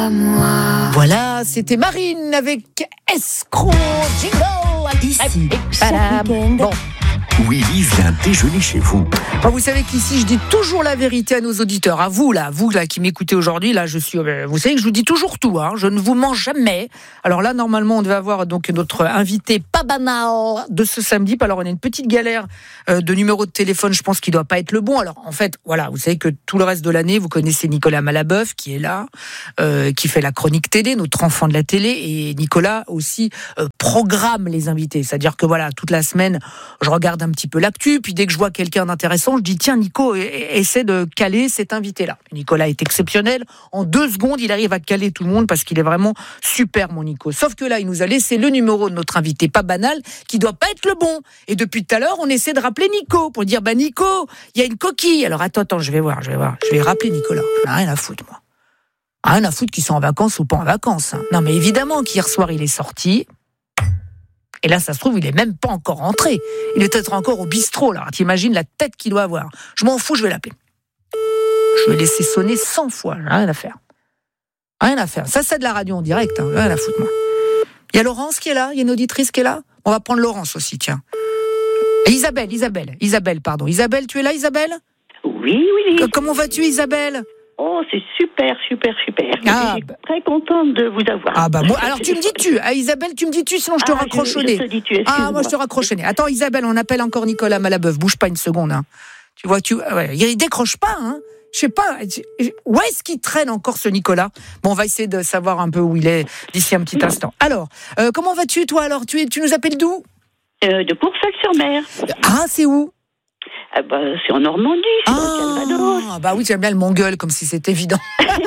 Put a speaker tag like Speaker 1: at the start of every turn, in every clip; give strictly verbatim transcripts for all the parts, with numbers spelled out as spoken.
Speaker 1: à moi.
Speaker 2: Voilà, c'était Marine avec Escroc Jingle.
Speaker 3: Ici,
Speaker 2: chaque
Speaker 3: week-end.
Speaker 2: Bon.
Speaker 4: Willy vient déjeuner chez vous.
Speaker 2: Bon, vous savez qu'ici, je dis toujours la vérité à nos auditeurs. À vous, là, vous là, qui m'écoutez aujourd'hui, là, je suis. Euh, vous savez que je vous dis toujours tout. Hein, je ne vous mens jamais. Alors là, normalement, on devait avoir donc notre invité pas banal de ce samedi. Alors, on a une petite galère euh, de numéro de téléphone. Je pense qu'il doit pas être le bon. Alors, en fait, voilà, vous savez que tout le reste de l'année, vous connaissez Nicolas Malabeuf qui est là, euh, qui fait la chronique télé, notre enfant de la télé, et Nicolas aussi euh, programme les invités. C'est-à-dire que voilà, toute la semaine, je regarde un petit peu l'actu, puis dès que je vois quelqu'un d'intéressant, je dis tiens Nico, essaie de caler cet invité-là. Nicolas est exceptionnel, en deux secondes il arrive à caler tout le monde parce qu'il est vraiment super mon Nico. Sauf que là il nous a laissé le numéro de notre invité pas banal qui doit pas être le bon. Et depuis tout à l'heure on essaie de rappeler Nico pour dire bah Nico, il y a une coquille. Alors attends attends, je vais voir, je vais voir, je vais rappeler Nicolas. J'en ai rien à foutre moi. Rien à foutre qu'ils sont en vacances ou pas en vacances. Hein. Non mais évidemment qu'hier soir il est sorti. Et là, ça se trouve, il est même pas encore rentré. Il est peut-être encore au bistrot, là. T'imagines la tête qu'il doit avoir. Je m'en fous, je vais l'appeler. Je vais laisser sonner cent fois. J'ai rien à faire. Rien à faire. Ça, c'est de la radio en direct. Hein. Rien à foutre, moi. Il y a Laurence qui est là. Il y a une auditrice qui est là. On va prendre Laurence aussi, tiens. Et Isabelle, Isabelle. Isabelle, pardon. Isabelle, tu es là, Isabelle ?
Speaker 5: Oui, oui.
Speaker 2: Comment vas-tu, Isabelle ?
Speaker 5: Oh, c'est super, super, super.
Speaker 2: Ah,
Speaker 5: je suis très contente de vous avoir.
Speaker 2: Ah bah moi, alors tu me dis tu, ah, Isabelle, tu me dis tu, sinon je te
Speaker 5: ah,
Speaker 2: raccroche au
Speaker 5: je,
Speaker 2: nez.
Speaker 5: je te dis tu,
Speaker 2: ah moi je te raccroche au nez. Attends Isabelle, on appelle encore Nicolas Malabeuf. Bouge pas une seconde. Hein. Tu vois, tu, ouais, il décroche pas. Hein. Je sais pas. Où est-ce qu'il traîne encore ce Nicolas ? Bon, on va essayer de savoir un peu où il est d'ici un petit instant. Alors, euh, comment vas-tu toi alors ? Tu, tu nous appelles d'où ?
Speaker 5: euh, De Coursac-sur-Mer.
Speaker 2: Ah, c'est où ?
Speaker 5: Ah bah, c'est en Normandie, c'est
Speaker 2: ah,
Speaker 5: dans le Calvados.
Speaker 2: Ah bah oui, tu aimes bien le Mongol, comme si c'était évident.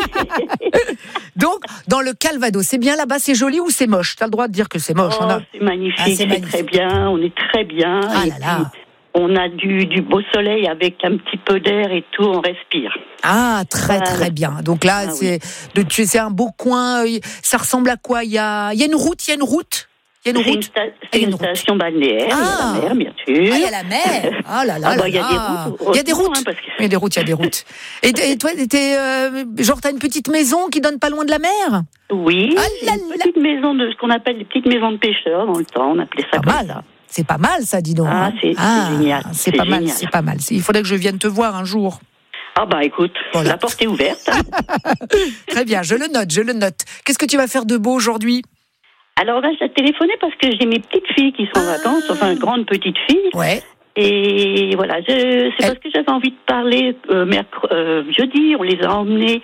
Speaker 2: Donc, dans le Calvados, c'est bien là-bas, c'est joli ou c'est moche ? Tu as le droit de dire que c'est moche.
Speaker 5: Oh,
Speaker 2: on a...
Speaker 5: c'est magnifique,
Speaker 2: ah, c'est,
Speaker 5: c'est
Speaker 2: magnifique.
Speaker 5: très bien, on est très bien.
Speaker 2: Ah
Speaker 5: et
Speaker 2: là là.
Speaker 5: Puis, on a du, du beau soleil avec un petit peu d'air et tout, on respire.
Speaker 2: Ah, très
Speaker 5: voilà.
Speaker 2: Très bien. Donc là,
Speaker 5: ah,
Speaker 2: c'est,
Speaker 5: oui.
Speaker 2: de, c'est un beau coin. Ça ressemble à quoi ? Il y a, il y a une route, il y a une route Il y a une
Speaker 5: c'est
Speaker 2: route
Speaker 5: une, sta- c'est une, une station balnéaire,
Speaker 2: ah.
Speaker 5: il y a la mer, bien sûr.
Speaker 2: Ah, il y a la mer. Ah là là,
Speaker 5: ah, bah,
Speaker 2: là,
Speaker 5: il y a
Speaker 2: là.
Speaker 5: des routes.
Speaker 2: Il y a des routes.
Speaker 5: Hein, parce que...
Speaker 2: Il y a des routes, il y a des routes. Et, et toi, t'es, euh, genre, t'as une petite maison qui donne pas loin de la mer ?
Speaker 5: Oui,
Speaker 2: ah là
Speaker 5: une petite là. maison de ce qu'on appelle des petites maisons de pêcheurs dans le temps, on appelait ça
Speaker 2: pas
Speaker 5: comme
Speaker 2: mal.
Speaker 5: ça.
Speaker 2: C'est pas mal, ça, dis donc.
Speaker 5: Ah, c'est,
Speaker 2: ah,
Speaker 5: c'est génial.
Speaker 2: C'est,
Speaker 5: c'est
Speaker 2: pas
Speaker 5: génial.
Speaker 2: mal, c'est pas mal. Il faudrait que je vienne te voir un jour.
Speaker 5: Ah bah écoute, voilà. La porte est ouverte.
Speaker 2: Très bien, je le note, je le note. Qu'est-ce que tu vas faire de beau aujourd'hui ?
Speaker 5: Alors là, j'ai téléphoné parce que j'ai mes petites filles qui sont en ah. vacances, enfin grandes petites filles.
Speaker 2: Ouais.
Speaker 5: Et voilà, je, c'est Elle... parce que j'avais envie de parler. Euh, mercredi, euh, jeudi, on les a emmenés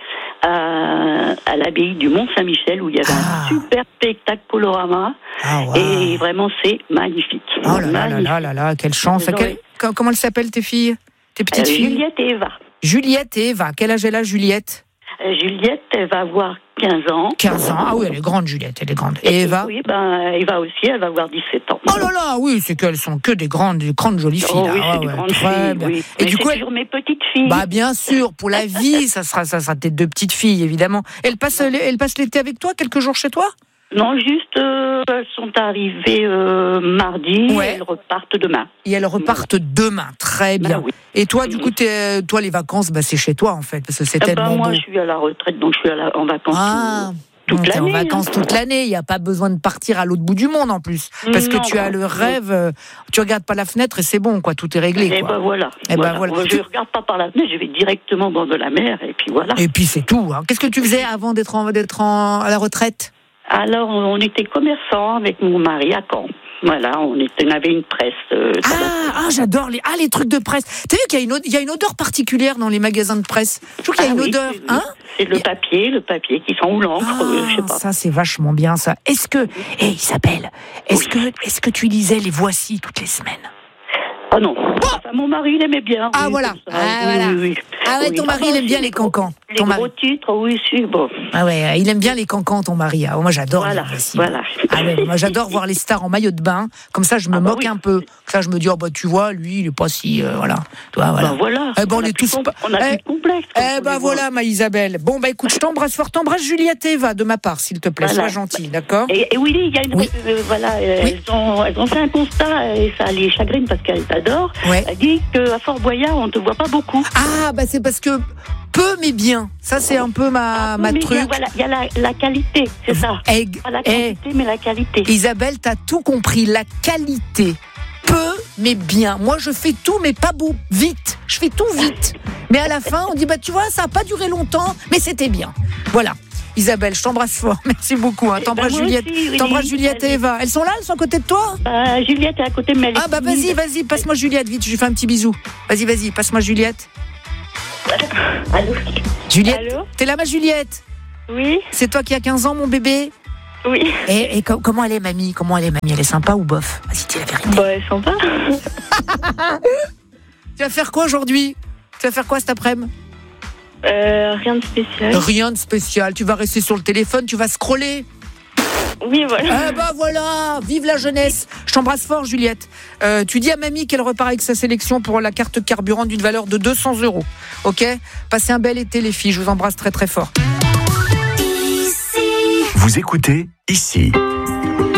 Speaker 5: à, à l'abbaye du Mont-Saint-Michel où il y avait ah. un super spectacle Colorama.
Speaker 2: Ah, wow.
Speaker 5: Et vraiment, c'est magnifique.
Speaker 2: Oh là
Speaker 5: magnifique.
Speaker 2: là là là là, quelle chance. Quel, comment elles s'appellent tes filles, tes petites
Speaker 5: euh,
Speaker 2: filles ?
Speaker 5: Juliette et Eva.
Speaker 2: Juliette et Eva. Quel âge elle a, Juliette ?
Speaker 5: euh, Juliette, elle va avoir quinze ans.
Speaker 2: quinze ans, ah oui, elle est grande, Juliette, elle est grande. Et, et Eva ?
Speaker 5: Oui, ben, Eva aussi, elle va avoir dix-sept ans.
Speaker 2: Oh là là, oui, c'est qu'elles sont que des grandes, des grandes jolies filles.
Speaker 5: Oh oui,
Speaker 2: là.
Speaker 5: c'est
Speaker 2: ah,
Speaker 5: des
Speaker 2: ouais,
Speaker 5: grandes
Speaker 2: très
Speaker 5: filles,
Speaker 2: bien.
Speaker 5: oui.
Speaker 2: Et
Speaker 5: mais
Speaker 2: du coup,
Speaker 5: c'est toujours mes petites filles.
Speaker 2: Bah bien sûr, pour la vie, ça sera, ça sera tes deux petites filles, évidemment. Elles passent, elles passent l'été avec toi, quelques jours chez toi ?
Speaker 5: Non, juste, euh, elles sont arrivées euh, mardi,
Speaker 2: ouais.
Speaker 5: et elles repartent demain.
Speaker 2: Et elles repartent ouais. demain, très bien. Bah, oui. Et toi, du coup, t'es, toi, les vacances, bah, c'est chez toi, en fait, parce que c'est
Speaker 5: ah
Speaker 2: tellement
Speaker 5: bah, moi,
Speaker 2: beau.
Speaker 5: je suis à la retraite, donc je suis à la, en vacances
Speaker 2: ah.
Speaker 5: tout, toute
Speaker 2: t'es
Speaker 5: l'année.
Speaker 2: en vacances hein. toute l'année, il n'y a pas besoin de partir à l'autre bout du monde, en plus. Parce
Speaker 5: non,
Speaker 2: que tu as le rêve, euh, tu regardes pas la fenêtre et c'est bon, quoi, tout est réglé.
Speaker 5: Et
Speaker 2: quoi.
Speaker 5: bah voilà.
Speaker 2: Et
Speaker 5: voilà.
Speaker 2: bah, voilà.
Speaker 5: Moi, je ne regarde pas par la fenêtre, je vais directement dans de la mer, et puis voilà.
Speaker 2: Et puis c'est tout. Hein. Qu'est-ce que tu faisais avant d'être, en, d'être en, à la retraite ?
Speaker 5: Alors, on était commerçants avec mon mari à Caen. Voilà, on, était, on avait une presse. Euh,
Speaker 2: ah, ah, j'adore les, ah, les trucs de presse. T'as vu qu'il y a, une, il y a une odeur particulière dans les magasins de presse ? Je trouve qu'il y a
Speaker 5: ah,
Speaker 2: une
Speaker 5: oui,
Speaker 2: odeur.
Speaker 5: C'est,
Speaker 2: hein
Speaker 5: c'est le papier, le papier qui sent ou l'encre,
Speaker 2: ah,
Speaker 5: euh, je sais pas.
Speaker 2: Ça, c'est vachement bien, ça. Est-ce que, hé hey, Isabelle, est-ce, oui. que, est-ce que tu lisais les Voici toutes les semaines ?
Speaker 5: Ah non, oh enfin, mon mari il aimait bien.
Speaker 2: Ah
Speaker 5: oui,
Speaker 2: voilà, ah,
Speaker 5: oui,
Speaker 2: voilà.
Speaker 5: Oui, oui.
Speaker 2: Ah ouais, ton
Speaker 5: oui.
Speaker 2: mari
Speaker 5: ah,
Speaker 2: il aime bien les
Speaker 5: gros,
Speaker 2: cancans.
Speaker 5: Les
Speaker 2: ton
Speaker 5: gros
Speaker 2: mari.
Speaker 5: titres, oui, si, bon.
Speaker 2: Ah ouais, il aime bien les cancans, ton mari. Ah, moi j'adore.
Speaker 5: Voilà,
Speaker 2: les voici.
Speaker 5: voilà.
Speaker 2: Ah ouais, moi j'adore voir les stars en maillot de bain. Comme ça, je me
Speaker 5: ah bah
Speaker 2: moque
Speaker 5: oui.
Speaker 2: un peu. Ça, je me dis, oh bah tu vois, lui, il est pas si, euh, voilà. Toi, voilà.
Speaker 5: Bah voilà.
Speaker 2: Eh ben, on, on est tous.
Speaker 5: Com- on a
Speaker 2: eh,
Speaker 5: plus de complexe.
Speaker 2: Eh ben voilà, ma Isabelle. Bon bah écoute, je t'embrasse fort, t'embrasse Juliette et Eva de ma part, s'il te plaît. Voilà. Sois gentille, d'accord ?
Speaker 5: Et, et Willy, il y a une,
Speaker 2: oui.
Speaker 5: euh, voilà, euh, oui. elles ont, elles ont fait un constat et ça les chagrine parce qu'elles t'adorent.
Speaker 2: Ouais.
Speaker 5: Elle dit qu'à Fort Boyard, on te voit pas beaucoup.
Speaker 2: Ah bah c'est parce que peu mais bien. Ça, c'est un peu ma,
Speaker 5: Ah,
Speaker 2: ma
Speaker 5: mais
Speaker 2: truc.
Speaker 5: Voilà, il y a la, la qualité, c'est ça.
Speaker 2: Eh,
Speaker 5: Pas la
Speaker 2: eh,
Speaker 5: quantité, mais la qualité.
Speaker 2: Isabelle, t'as tout compris. La qualité. Peu mais bien. Moi, je fais tout, mais pas beau. Vite. Je fais tout vite. Mais à la fin, on dit, bah, tu vois, ça n'a pas duré longtemps, mais c'était bien. Voilà. Isabelle, je t'embrasse fort. Merci beaucoup. Hein. T'embrasses
Speaker 5: Ben, moi
Speaker 2: Juliette,
Speaker 5: aussi, oui,
Speaker 2: t'embrasses Juliette et
Speaker 5: vas-y.
Speaker 2: Eva. Elles sont là, elles sont à côté de toi?
Speaker 5: Bah, Juliette est à côté, mais elle est
Speaker 2: Ah bah vas-y,
Speaker 5: timide.
Speaker 2: vas-y, passe-moi Juliette, vite, je lui fais un petit bisou. Vas-y, vas-y, passe-moi Juliette.
Speaker 5: Allô?
Speaker 2: Juliette,
Speaker 5: Allô?
Speaker 2: t'es là ma Juliette?
Speaker 5: Oui,
Speaker 2: C'est toi qui as quinze ans, mon bébé?
Speaker 5: oui.
Speaker 2: Et, et co- comment elle est, mamie? Comment elle est, mamie? Elle est sympa ou bof? Vas-y, dis la vérité.
Speaker 5: Bah, elle est sympa.
Speaker 2: Tu vas faire quoi aujourd'hui? Tu vas faire quoi cet après-midi?
Speaker 5: Euh, rien de spécial.
Speaker 2: Rien de spécial, tu vas rester sur le téléphone, tu vas scroller.
Speaker 5: Oui, voilà.
Speaker 2: Eh ben voilà, vive la jeunesse. Je t'embrasse fort, Juliette. Euh, tu dis à mamie qu'elle repart avec sa sélection pour la carte carburant d'une valeur de deux cents euros. Ok? Passez un bel été, les filles. Je vous embrasse très très fort.
Speaker 4: Vous écoutez Ici.